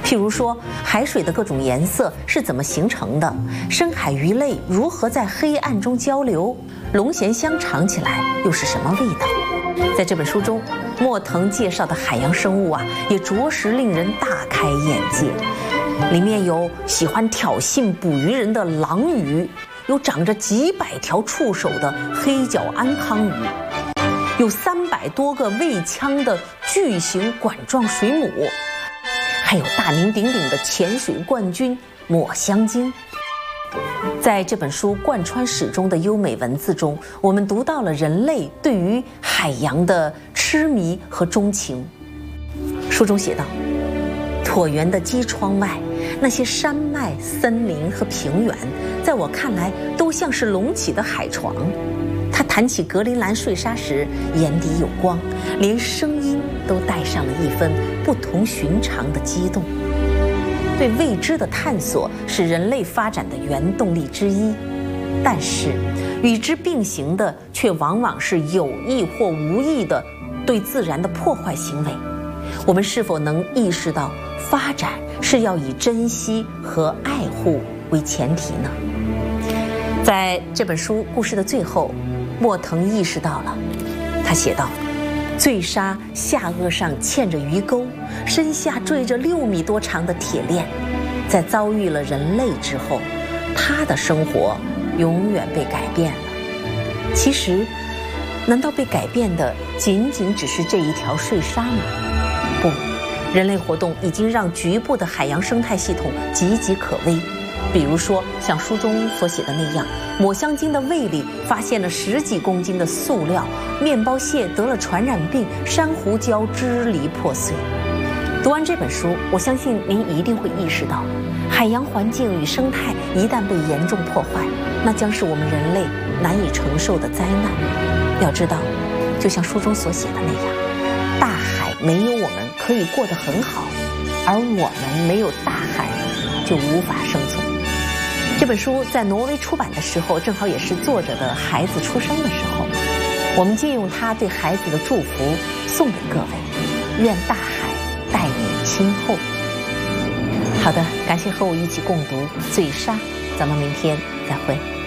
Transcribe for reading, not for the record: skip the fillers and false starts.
譬如说，海水的各种颜色是怎么形成的？深海鱼类如何在黑暗中交流？龙涎香尝起来又是什么味道？在这本书中，莫腾介绍的海洋生物也着实令人大开眼界。里面有喜欢挑衅捕鱼人的狼鱼，有长着几百条触手的黑角安康鱼，有300多个胃腔的巨型管状水母，还有大名鼎鼎的潜水冠军抹香鲸。在这本书贯穿始终的优美文字中，我们读到了人类对于海洋的痴迷和钟情。书中写道，椭圆的机窗外，那些山脉、森林和平原，在我看来都像是隆起的海床。他谈起格陵兰睡沙时，眼底有光，连声音都带上了一分不同寻常的激动。对未知的探索是人类发展的原动力之一，但是与之并行的却往往是有意或无意的对自然的破坏行为。我们是否能意识到发展是要以珍惜和爱护为前提呢？在这本书故事的最后，莫腾意识到了，他写道，醉鲨下颚上嵌着鱼钩，身下坠着6米多长的铁链，在遭遇了人类之后，他的生活永远被改变了。其实，难道被改变的仅仅只是这一条睡鲨吗？不，人类活动已经让局部的海洋生态系统岌岌可危。比如说，像书中所写的那样，抹香鲸的胃里发现了10几公斤的塑料，面包蟹得了传染病，珊瑚礁支离破碎。读完这本书，我相信您一定会意识到，海洋环境与生态一旦被严重破坏，那将是我们人类难以承受的灾难。要知道，就像书中所写的那样，大海没有我们可以过得很好，而我们没有大海就无法生存。这本书在挪威出版的时候，正好也是作者的孩子出生的时候，我们借用他对孩子的祝福送给各位，愿大海待你亲厚。好的，感谢和我一起共读《醉鲨》，咱们明天再会。